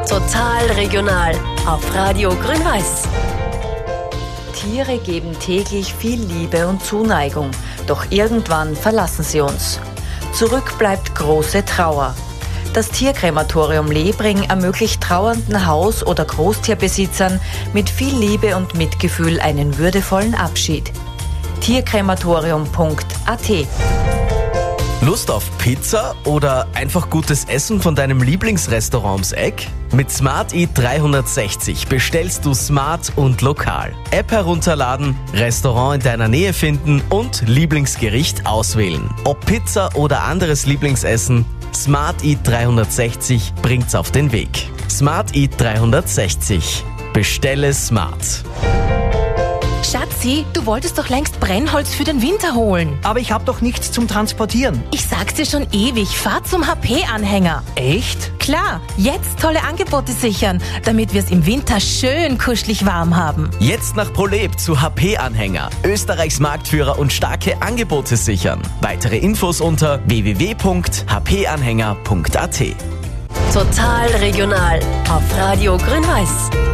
Total regional auf Radio Grün-Weiß. Tiere geben täglich viel Liebe und Zuneigung, doch irgendwann verlassen sie uns. Zurück bleibt große Trauer. Das Tierkrematorium Lebring ermöglicht trauernden Haus- oder Großtierbesitzern mit viel Liebe und Mitgefühl einen würdevollen Abschied. Tierkrematorium.at. Lust auf Pizza oder einfach gutes Essen von deinem Lieblingsrestaurant ums Eck? Mit Smart Eat 360 bestellst du smart und lokal. App herunterladen, Restaurant in deiner Nähe finden und Lieblingsgericht auswählen. Ob Pizza oder anderes Lieblingsessen, Smart Eat 360 bringt's auf den Weg. Smart Eat 360. Bestelle smart. Schatzi, du wolltest doch längst Brennholz für den Winter holen. Aber ich habe doch nichts zum Transportieren. Ich sag's dir schon ewig, fahr zum HP-Anhänger. Echt? Klar, jetzt tolle Angebote sichern, damit wir es im Winter schön kuschelig warm haben. Jetzt nach ProLab zu HP-Anhänger. Österreichs Marktführer und starke Angebote sichern. Weitere Infos unter www.hpanhänger.at. Total regional auf Radio Grün-Weiß.